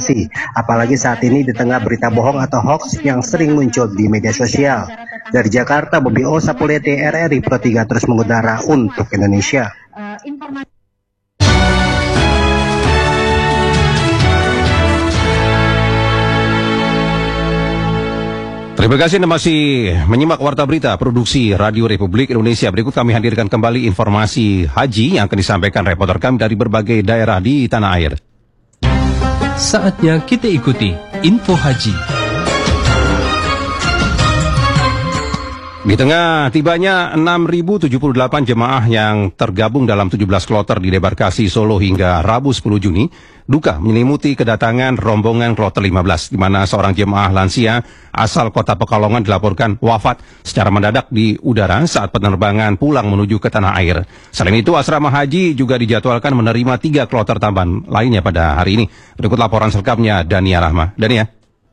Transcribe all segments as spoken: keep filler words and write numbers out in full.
persepsi, apalagi saat ini di tengah berita bohong atau hoax yang sering muncul di media sosial. Dari Jakarta, Bobi O, Sapulete, R R I Pro tiga terus mengudara untuk Indonesia. Terima kasih Anda masih menyimak Warta Berita Produksi Radio Republik Indonesia. Berikut kami hadirkan kembali informasi haji yang akan disampaikan reporter kami dari berbagai daerah di tanah air. Saatnya kita ikuti info haji. Di tengah tibanya enam ribu tujuh puluh delapan jemaah yang tergabung dalam tujuh belas kloter di debarkasi Solo hingga Rabu sepuluh Juni, duka menyelimuti kedatangan rombongan kloter lima belas, di mana seorang jemaah lansia asal kota Pekalongan dilaporkan wafat secara mendadak di udara saat penerbangan pulang menuju ke tanah air. Selain itu, asrama haji juga dijadwalkan menerima tiga kloter tambahan lainnya pada hari ini. Berikut laporan selengkapnya Dania Rahma. Dania.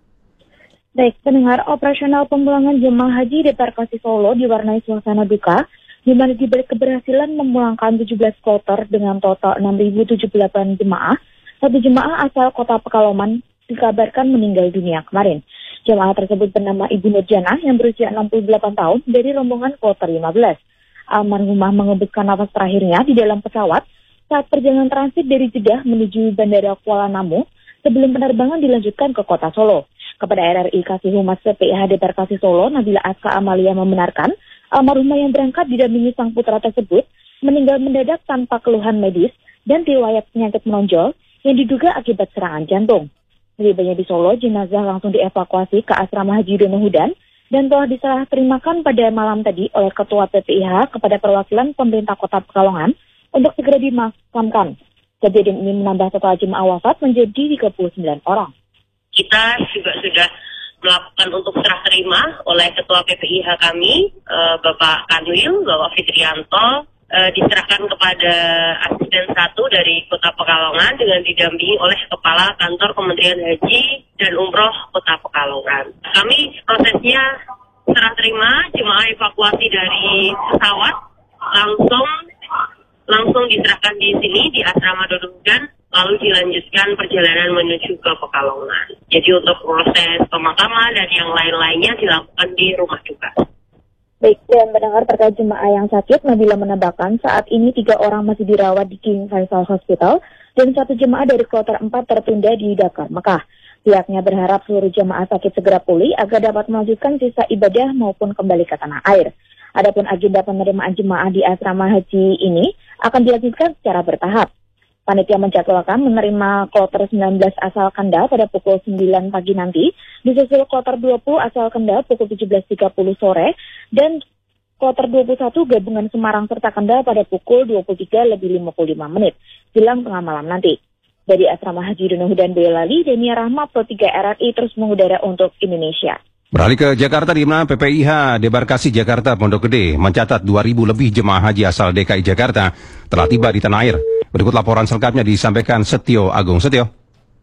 Baik, pendengar, operasional pemulangan jemaah haji debarkasi Solo diwarnai suasana duka, di mana dibalik keberhasilan memulangkan tujuh belas kloter dengan total enam ribu tujuh puluh delapan jemaah, satu jemaah asal kota Pekalongan dikabarkan meninggal dunia kemarin. Jemaah tersebut bernama Ibu Nurjana yang berusia enam puluh delapan tahun dari rombongan kloter lima belas. Almarhumah mengembuskan nafas terakhirnya di dalam pesawat saat perjalanan transit dari Jeddah menuju Bandara Kuala Namu sebelum penerbangan dilanjutkan ke kota Solo. Kepada R R I Kasih Humas P P I H Debarkasi Solo, Nabila Aska Amalia membenarkan almarhumah yang berangkat didampingi sang putra tersebut meninggal mendadak tanpa keluhan medis dan riwayat penyakit menonjol yang diduga akibat serangan jantung. Setibanya di Solo, jenazah langsung dievakuasi ke asrama Haji Dono Hudan dan telah diserah terimakan pada malam tadi oleh Ketua P P I H kepada perwakilan pemerintah Kota Pekalongan untuk segera dimakamkan. Kejadian ini menambah total jemaah wafat menjadi tiga puluh sembilan orang. Kita juga sudah melakukan untuk serah terima oleh Ketua P P I H kami, uh, Bapak Kanwil, Bapak Fitrianto, uh, diserahkan kepada asisten satu dari Kota Pekalongan dengan didampingi oleh Kepala Kantor Kementerian Haji dan Umroh Kota Pekalongan. Kami prosesnya serah terima jemaah evakuasi dari pesawat langsung langsung diserahkan di sini di asrama Dono Hudan, lalu dilanjutkan perjalanan menuju ke Pekalongan. Jadi untuk proses pemakaman dan yang lain-lainnya dilakukan di rumah duka. Baik, dan mendengar terkait jemaah yang sakit, Nabila menambahkan saat ini tiga orang masih dirawat di King Faisal Hospital dan satu jemaah dari kloter empat tertunda di Dakar, Mekah. Pihaknya berharap seluruh jemaah sakit segera pulih agar dapat melanjutkan sisa ibadah maupun kembali ke tanah air. Adapun agenda penerimaan jemaah di asrama haji ini akan dilanjutkan secara bertahap. Panitia menjadwalkan menerima kloter sembilan belas asal Kendal pada pukul sembilan pagi nanti, disusul kloter dua puluh asal Kendal pukul tujuh belas tiga puluh sore, dan kloter dua puluh satu gabungan Semarang serta Kendal pada pukul dua puluh tiga lebih lima puluh lima menit, jelang tengah malam nanti. Dari Asrama Haji Dono Hudan Boyolali, Dania Rahma, Pro tiga R R I terus mengudara untuk Indonesia. Beralih ke Jakarta, di mana P P I H Debarkasi Jakarta Pondok Gede mencatat dua ribu lebih jemaah haji asal D K I Jakarta telah tiba di tanah air. Berikut laporan selengkapnya disampaikan Setio Agung. Setio.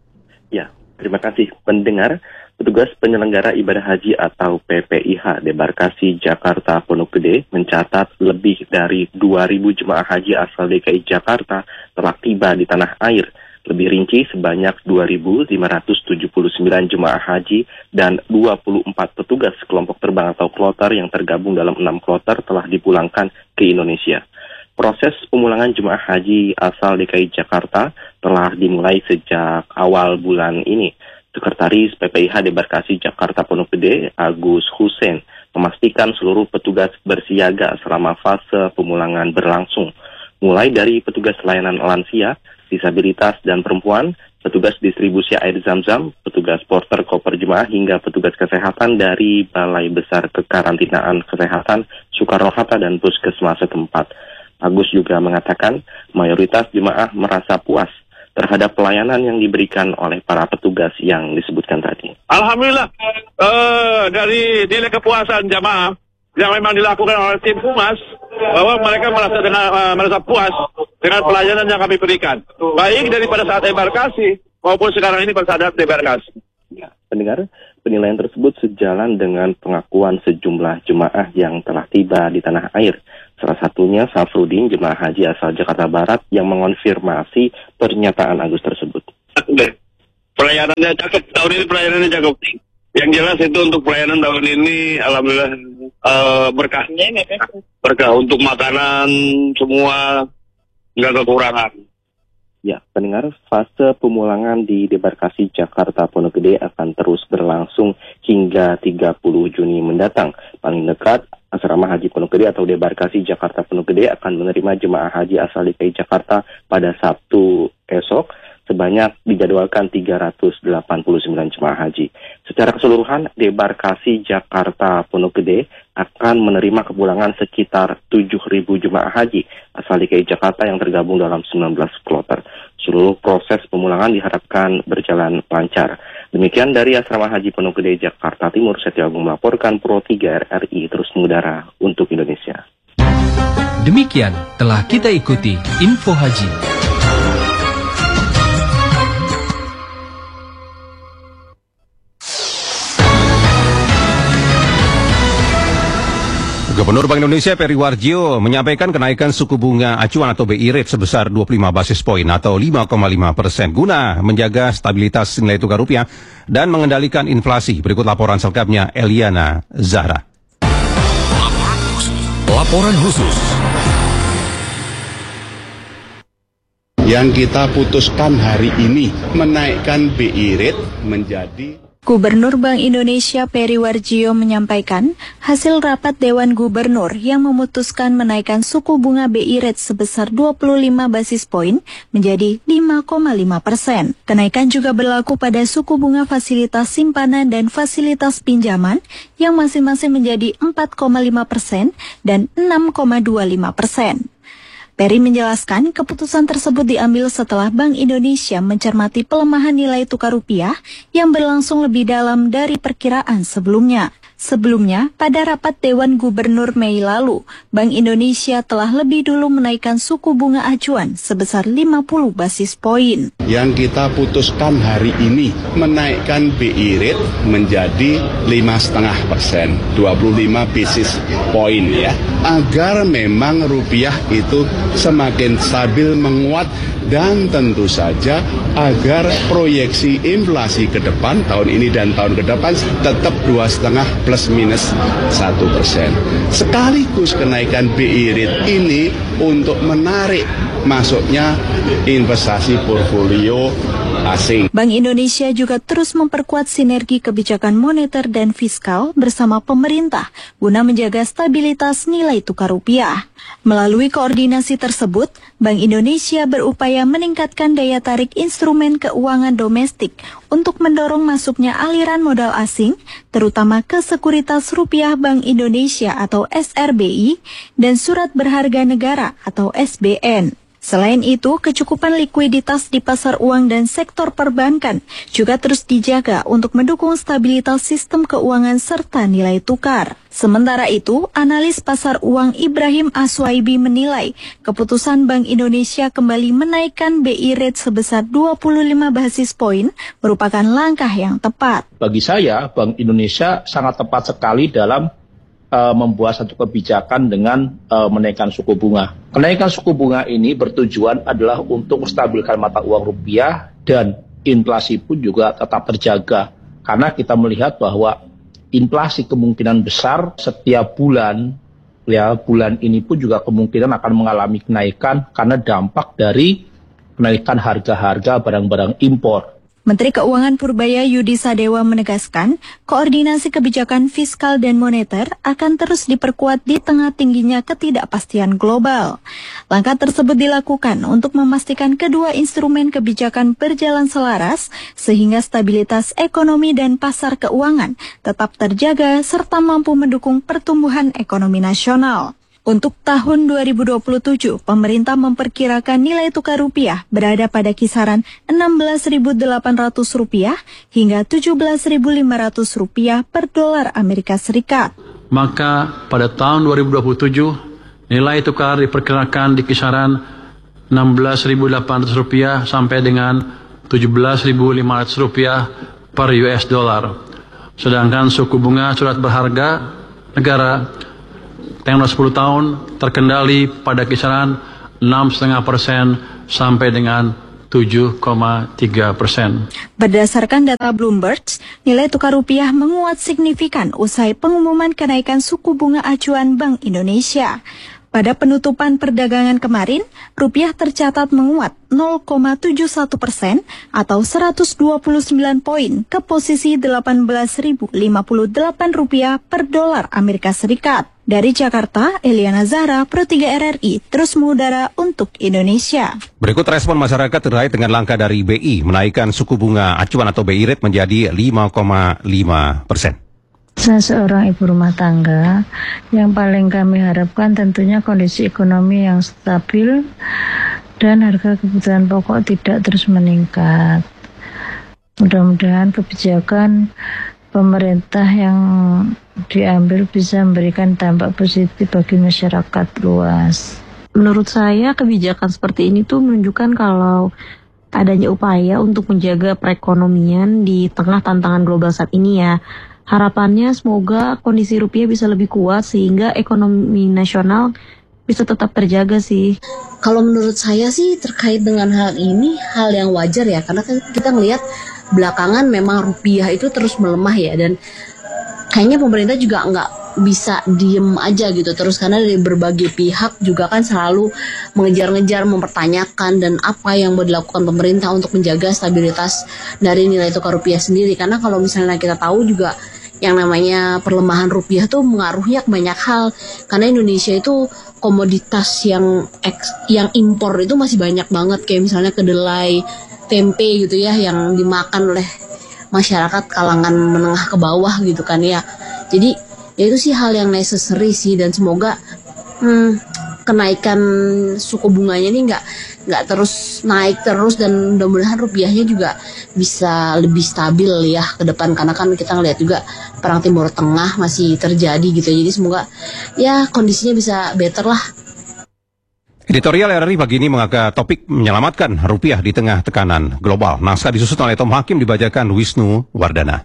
Ya, terima kasih pendengar. Petugas penyelenggara ibadah haji atau P P I H Debarkasi Jakarta Pondok Gede mencatat lebih dari dua ribu jemaah haji asal D K I Jakarta telah tiba di tanah air. Lebih rinci, sebanyak dua ribu lima ratus tujuh puluh sembilan jemaah haji dan dua puluh empat petugas kelompok terbang atau kloter yang tergabung dalam enam kloter telah dipulangkan ke Indonesia. Proses pemulangan jemaah haji asal D K I Jakarta telah dimulai sejak awal bulan ini. Sekretaris P P I H Debarkasi Jakarta Pondok Gede, Agus Hussein, memastikan seluruh petugas bersiaga selama fase pemulangan berlangsung. Mulai dari petugas layanan lansia, disabilitas dan perempuan, petugas distribusi air zam-zam, petugas porter koper jemaah, hingga petugas kesehatan dari Balai Besar Kekarantinaan Kesehatan Soekarno-Hatta dan puskesmas setempat. Agus juga mengatakan mayoritas jemaah merasa puas terhadap pelayanan yang diberikan oleh para petugas yang disebutkan tadi. Alhamdulillah, uh, dari nilai kepuasan jemaah yang memang dilakukan oleh tim Humas, bahwa mereka merasa dengan uh, merasa puas dengan pelayanan yang kami berikan, baik daripada saat debarkasi maupun sekarang ini pada saat debarkasi. Ya, pendengar, penilaian tersebut sejalan dengan pengakuan sejumlah jemaah yang telah tiba di tanah air. Salah satunya Safrudin, jemaah haji asal Jakarta Barat, yang mengonfirmasi pernyataan Agus tersebut. pelayanannya cakep, tahun ini pelayanannya cakep. Yang jelas itu untuk pelayanan tahun ini alhamdulillah uh, berkah. Berkah untuk makanan semua nggak kekurangan. Ya, pendengar, fase pemulangan di debarkasi Jakarta Pondok Gede akan terus berlangsung hingga tiga puluh Juni mendatang. Paling dekat, Asrama Haji Pondok Gede atau debarkasi Jakarta Pondok Gede akan menerima jemaah haji asal D K I Jakarta pada Sabtu esok. Sebanyak dijadwalkan tiga ratus delapan puluh sembilan jemaah haji. Secara keseluruhan, debarkasi Jakarta Pondok Gede akan menerima kepulangan sekitar tujuh ribu jemaah haji asal D K I Jakarta yang tergabung dalam sembilan belas kloter. Seluruh proses pemulangan diharapkan berjalan lancar. Demikian dari Asrama Haji Pondok Gede Jakarta Timur, Setia Agung melaporkan Pro tiga R R I terus mengudara untuk Indonesia. Demikian telah kita ikuti Info Haji. Gubernur Bank Indonesia Peri Warjio menyampaikan kenaikan suku bunga acuan atau B I rate sebesar dua puluh lima basis poin atau lima koma lima persen guna menjaga stabilitas nilai tukar rupiah dan mengendalikan inflasi. Berikut laporan selengkapnya Eliana Zahra. Laporan khusus. Laporan khusus. Yang kita putuskan hari ini menaikkan B I rate menjadi Gubernur Bank Indonesia Peri Warjio menyampaikan hasil rapat Dewan Gubernur yang memutuskan menaikkan suku bunga B I rate sebesar dua puluh lima basis poin menjadi lima koma lima persen. Kenaikan juga berlaku pada suku bunga fasilitas simpanan dan fasilitas pinjaman yang masing-masing menjadi empat koma lima persen dan enam koma dua lima persen. Peri menjelaskan keputusan tersebut diambil setelah Bank Indonesia mencermati pelemahan nilai tukar rupiah yang berlangsung lebih dalam dari perkiraan sebelumnya. Sebelumnya, pada rapat Dewan Gubernur Mei lalu, Bank Indonesia telah lebih dulu menaikkan suku bunga acuan sebesar lima puluh basis poin. Yang kita putuskan hari ini menaikkan B I rate menjadi lima koma lima persen, dua puluh lima basis poin ya, agar memang rupiah itu semakin stabil menguat dan tentu saja agar proyeksi inflasi ke depan tahun ini dan tahun ke depan tetap dua koma lima plus minus satu persen. Sekaligus kenaikan B I rate ini untuk menarik masuknya investasi portfolio asing. Bank Indonesia juga terus memperkuat sinergi kebijakan moneter dan fiskal bersama pemerintah guna menjaga stabilitas nilai tukar rupiah. Melalui koordinasi tersebut, Bank Indonesia berupaya meningkatkan daya tarik instrumen keuangan domestik untuk mendorong masuknya aliran modal asing, terutama ke Sekuritas Rupiah Bank Indonesia atau S R B I dan Surat Berharga Negara atau S B N. Selain itu, kecukupan likuiditas di pasar uang dan sektor perbankan juga terus dijaga untuk mendukung stabilitas sistem keuangan serta nilai tukar. Sementara itu, analis pasar uang Ibrahim Aswaibi menilai keputusan Bank Indonesia kembali menaikkan B I rate sebesar dua puluh lima basis poin merupakan langkah yang tepat. Bagi saya, Bank Indonesia sangat tepat sekali dalam Uh, membuat satu kebijakan dengan uh, menaikkan suku bunga. Kenaikan suku bunga ini bertujuan adalah untuk menstabilkan mata uang rupiah dan inflasi pun juga tetap terjaga. Karena kita melihat bahwa inflasi kemungkinan besar setiap bulan, ya bulan ini pun juga kemungkinan akan mengalami kenaikan karena dampak dari kenaikan harga-harga barang-barang impor. Menteri Keuangan Purbaya Yudi Sadewa menegaskan, koordinasi kebijakan fiskal dan moneter akan terus diperkuat di tengah tingginya ketidakpastian global. Langkah tersebut dilakukan untuk memastikan kedua instrumen kebijakan berjalan selaras, sehingga stabilitas ekonomi dan pasar keuangan tetap terjaga serta mampu mendukung pertumbuhan ekonomi nasional. Untuk tahun dua ribu dua puluh tujuh, pemerintah memperkirakan nilai tukar rupiah berada pada kisaran enam belas ribu delapan ratus rupiah hingga tujuh belas ribu lima ratus rupiah per dolar Amerika Serikat. Maka pada tahun dua ribu dua puluh tujuh, nilai tukar diperkirakan di kisaran enam belas ribu delapan ratus rupiah sampai dengan tujuh belas ribu lima ratus rupiah per U S dollar. Sedangkan suku bunga surat berharga negara tenor sepuluh tahun terkendali pada kisaran enam koma lima persen sampai dengan tujuh koma tiga persen. Berdasarkan data Bloomberg, nilai tukar rupiah menguat signifikan usai pengumuman kenaikan suku bunga acuan Bank Indonesia. Pada penutupan perdagangan kemarin, rupiah tercatat menguat nol koma tujuh satu persen atau seratus dua puluh sembilan poin ke posisi delapan belas ribu lima puluh delapan rupiah per dolar Amerika Serikat. Dari Jakarta, Eliana Zahra, Pro tiga R R I, terus mengudara untuk Indonesia. Berikut respon masyarakat terkait dengan langkah dari B I menaikkan suku bunga acuan atau B I rate menjadi lima koma lima persen. Saya seorang ibu rumah tangga, yang paling kami harapkan tentunya kondisi ekonomi yang stabil dan harga kebutuhan pokok tidak terus meningkat. Mudah-mudahan kebijakan pemerintah yang diambil bisa memberikan dampak positif bagi masyarakat luas. Menurut saya kebijakan seperti ini tuh menunjukkan kalau adanya upaya untuk menjaga perekonomian di tengah tantangan global saat ini ya. Harapannya semoga kondisi rupiah bisa lebih kuat sehingga ekonomi nasional bisa tetap terjaga sih. Kalau menurut saya sih terkait dengan hal ini hal yang wajar ya, karena kan kita ngelihat belakangan memang rupiah itu terus melemah ya, dan kayaknya pemerintah juga nggak bisa diem aja gitu terus, karena dari berbagai pihak juga kan selalu mengejar-ngejar, mempertanyakan dan apa yang mau dilakukan pemerintah untuk menjaga stabilitas dari nilai tukar rupiah sendiri. Karena kalau misalnya kita tahu juga yang namanya perlemahan rupiah tuh mengaruhnya ke banyak hal, karena Indonesia itu komoditas yang eks, yang impor itu masih banyak banget, kayak misalnya kedelai, tempe gitu ya, yang dimakan oleh masyarakat kalangan menengah ke bawah gitu kan ya. Jadi ya itu sih hal yang necessary sih, dan semoga hmm, kenaikan suku bunganya ini nggak nggak terus naik terus, dan mudah-mudahan rupiahnya juga bisa lebih stabil ya ke depan, karena kan kita ngelihat juga perang Timur Tengah masih terjadi gitu. Jadi semoga ya kondisinya bisa better lah. Editorial R R I pagi ini mengangkat topik menyelamatkan rupiah di tengah tekanan global. Naskah disusun oleh Tom Hakim, dibacakan Wisnu Wardana.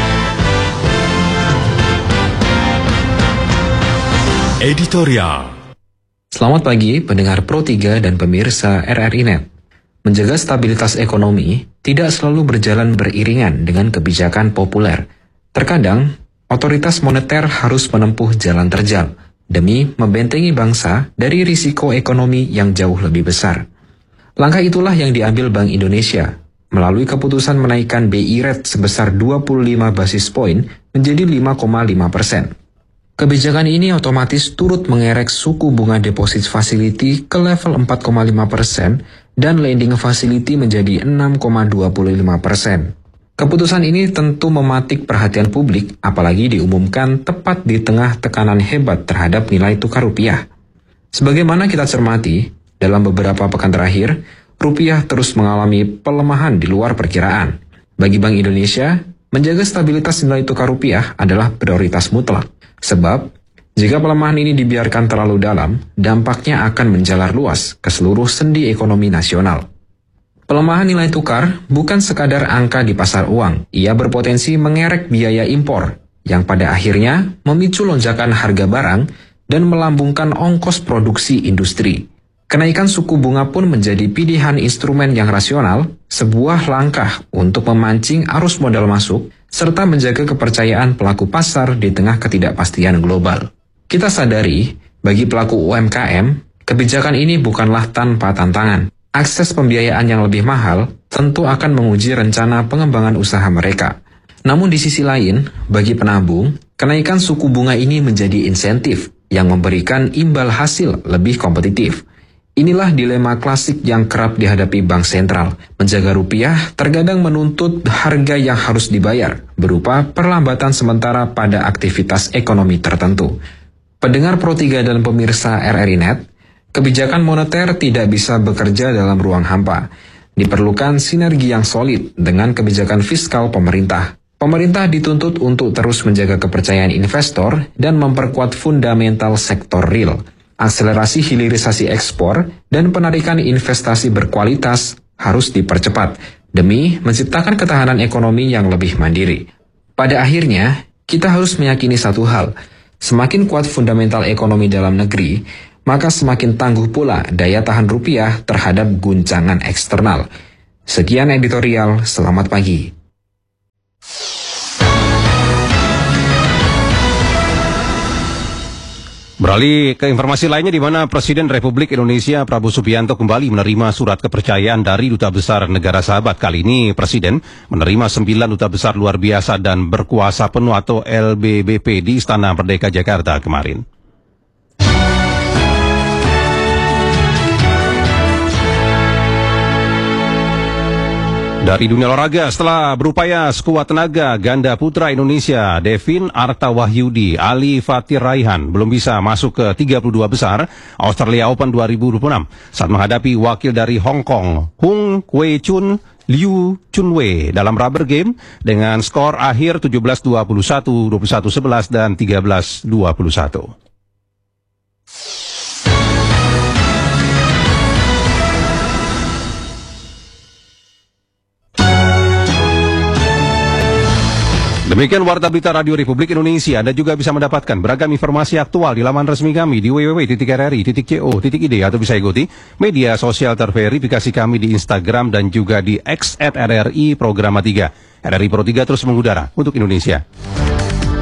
Editorial. Selamat pagi pendengar Pro tiga dan pemirsa R R I Net. Menjaga stabilitas ekonomi tidak selalu berjalan beriringan dengan kebijakan populer. Terkadang, otoritas moneter harus menempuh jalan terjal demi membentengi bangsa dari risiko ekonomi yang jauh lebih besar. Langkah itulah yang diambil Bank Indonesia melalui keputusan menaikkan B I rate sebesar dua puluh lima basis poin menjadi lima koma lima persen. Kebijakan ini otomatis turut mengerek suku bunga deposit facility ke level empat koma lima persen dan lending facility menjadi enam koma dua lima persen. Keputusan ini tentu mematik perhatian publik, apalagi diumumkan tepat di tengah tekanan hebat terhadap nilai tukar rupiah. Sebagaimana kita cermati, dalam beberapa pekan terakhir, rupiah terus mengalami pelemahan di luar perkiraan. Bagi Bank Indonesia, menjaga stabilitas nilai tukar rupiah adalah prioritas mutlak. Sebab, jika pelemahan ini dibiarkan terlalu dalam, dampaknya akan menjalar luas ke seluruh sendi ekonomi nasional. Pelemahan nilai tukar bukan sekadar angka di pasar uang, ia berpotensi mengerek biaya impor, yang pada akhirnya memicu lonjakan harga barang dan melambungkan ongkos produksi industri. Kenaikan suku bunga pun menjadi pilihan instrumen yang rasional, sebuah langkah untuk memancing arus modal masuk, serta menjaga kepercayaan pelaku pasar di tengah ketidakpastian global. Kita sadari, bagi pelaku U M K M, kebijakan ini bukanlah tanpa tantangan. Akses pembiayaan yang lebih mahal tentu akan menguji rencana pengembangan usaha mereka. Namun di sisi lain, bagi penabung, kenaikan suku bunga ini menjadi insentif yang memberikan imbal hasil lebih kompetitif. Inilah dilema klasik yang kerap dihadapi bank sentral. Menjaga rupiah terkadang menuntut harga yang harus dibayar, berupa perlambatan sementara pada aktivitas ekonomi tertentu. Pendengar Pro tiga dan pemirsa R R I Net, kebijakan moneter tidak bisa bekerja dalam ruang hampa. Diperlukan sinergi yang solid dengan kebijakan fiskal pemerintah. Pemerintah dituntut untuk terus menjaga kepercayaan investor dan memperkuat fundamental sektor real. Akselerasi hilirisasi ekspor dan penarikan investasi berkualitas harus dipercepat demi menciptakan ketahanan ekonomi yang lebih mandiri. Pada akhirnya, kita harus meyakini satu hal, semakin kuat fundamental ekonomi dalam negeri, maka semakin tangguh pula daya tahan rupiah terhadap guncangan eksternal. Sekian editorial, selamat pagi. Beralih ke informasi lainnya, di mana Presiden Republik Indonesia Prabowo Subianto kembali menerima surat kepercayaan dari Duta Besar Negara Sahabat. Kali ini Presiden menerima sembilan Duta Besar Luar Biasa dan Berkuasa Penuh atau L B B P di Istana Merdeka Jakarta kemarin. Dari dunia olahraga, setelah berupaya sekuat tenaga, ganda putra Indonesia Devin Artawahyudi, Ali Fatir Raihan belum bisa masuk ke tiga puluh dua besar Australia Open dua ribu dua puluh enam saat menghadapi wakil dari Hong Kong, Hung Wei Chun Liu Chunwei dalam rubber game dengan skor akhir tujuh belas dua puluh satu, dua puluh satu sebelas, dan tiga belas dua puluh satu. Demikian Warta Berita Radio Republik Indonesia. Anda juga bisa mendapatkan beragam informasi aktual di laman resmi kami di w w w titik r r i titik co titik i d atau bisa ikuti media sosial terverifikasi kami di Instagram dan juga di X at R R I Programa tiga. R R I Pro tiga terus mengudara untuk Indonesia.